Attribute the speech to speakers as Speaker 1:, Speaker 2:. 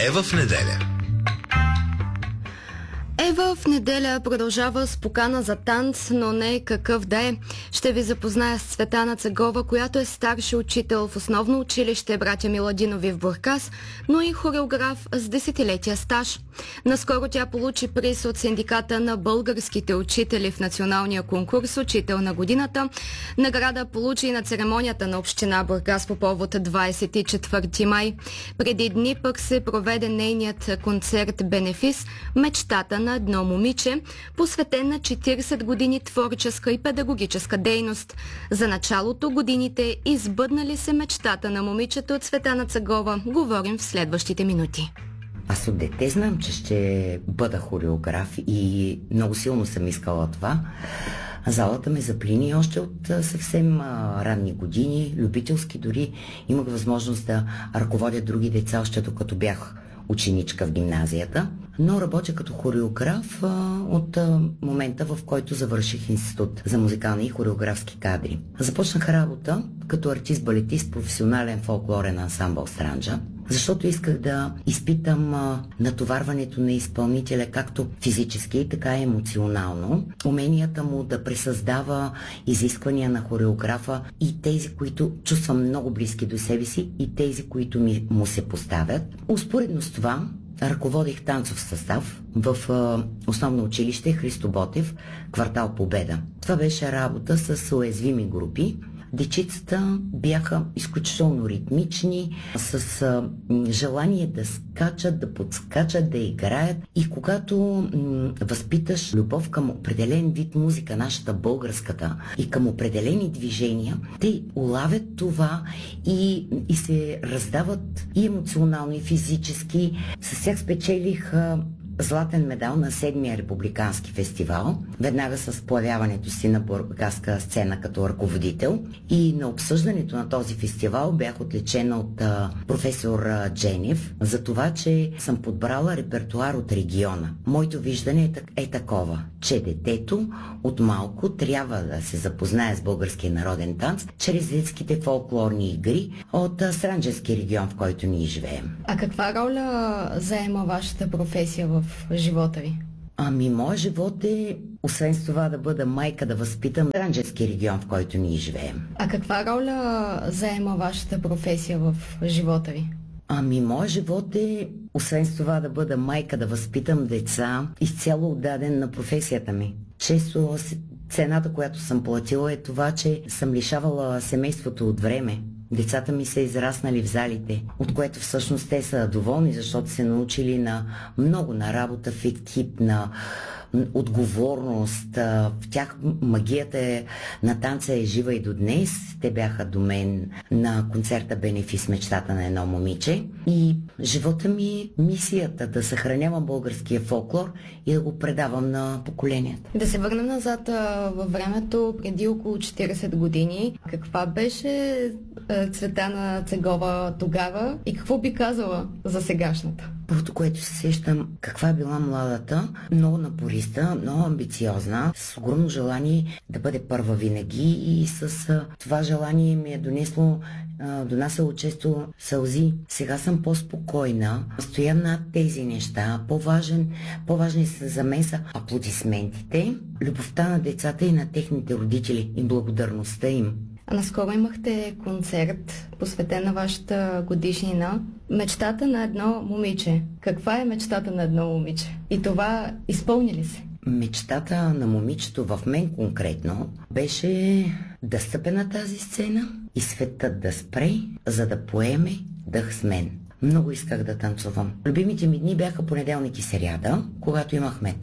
Speaker 1: Ева в неделя.
Speaker 2: Ева в неделя продължава с покана за танц, но не какъв да е. Ще ви запозная с Цветана Цегова, която е старши учител в основно училище Братя Миладинови в Бургас, но и хореограф с десетилетия стаж. Наскоро тя получи приз от синдиката на българските учители в националния конкурс "Учител на годината". Награда получи и на церемонията на община Бургас по повод 24 май. Преди дни пък се проведе нейният концерт "Бенефис" – мечтата на едно момиче, посветен на 40 години творческа и педагогическа дейност. За началото годините избъднали се мечтата на момичето от Цветана Цегова, говорим в следващите минути.
Speaker 3: Аз от дете знам, че ще бъда хореограф и много силно съм искала това. Залата ме заплини още от съвсем ранни години, любителски, дори имах възможност да ръководя други деца, още докато бях ученичка в гимназията, но работя като хореограф от момента, в който завърших институт за музикални и хореографски кадри. Започнах работа като артист-балетист, професионален фолклорен ансамбъл "Странджа", защото исках да изпитам натоварването на изпълнителя както физически, така и емоционално, уменията му да пресъздава изисквания на хореографа и тези, които чувствам много близки до себе си, и тези, които му се поставят. Успоредно с това ръководих танцов състав в основно училище "Христо Ботев", квартал "Победа". Това беше работа с уязвими групи. Дечицата бяха изключително ритмични, с желание да скачат, да подскачат, да играят. И когато възпиташ любов към определен вид музика, нашата българската, и към определени движения, те улавят това и се раздават и емоционално, и физически. С тях спечелих златен медал на 7-я републикански фестивал, веднага с появяването си на бургаска сцена като ръководител. И на обсъждането на този фестивал бях отличена от професор Дженев за това, че съм подбрала репертуар от региона. Моето виждане е такова, че детето от малко трябва да се запознае с българския народен танц чрез детските фолклорни игри от Странджански регион, в който ние живеем.
Speaker 2: А каква роля заема вашата професия в живота ви?
Speaker 3: Моят живот е, освен с това да бъда майка, да възпитам Странджански регион, в който ние живеем.
Speaker 2: А каква роля заема вашата професия в живота ви?
Speaker 3: Моят живот е, освен с това да бъда майка, да възпитам деца, изцяло отдаден на професията ми. Често цената, която съм платила, е това, че съм лишавала семейството от време. Децата ми са израснали в залите, от което всъщност те са доволни, защото се научили на много, на работа в екип, на отговорност. В тях магията на танца е жива и до днес. Те бяха до мен на концерта "Бенефис" "Мечтата на едно момиче". И живота ми е мисията да съхранявам българския фолклор и да го предавам на поколенията.
Speaker 2: Да се върнем назад във времето, преди около 40 години. Каква беше Цветана Цегова тогава и какво би казала за сегашната?
Speaker 3: Първото, което се сещам, каква е била младата, много напориста, много амбициозна, с огромно желание да бъде първа винаги, и с това желание ми е донасяло често сълзи. Сега съм по-спокойна, стоя над тези неща. По-важни са за мен са аплодисментите, любовта на децата и на техните родители и благодарността им.
Speaker 2: Наскоро имахте концерт, посветен на вашата годишнина. Мечтата на едно момиче. Каква е мечтата на едно момиче? И това изпълни ли се?
Speaker 3: Мечтата на момичето в мен конкретно беше да стъпя на тази сцена и светът да спре, за да поеме дъх с мен. Много исках да танцувам. Любимите ми дни бяха понеделник и сряда, когато имахме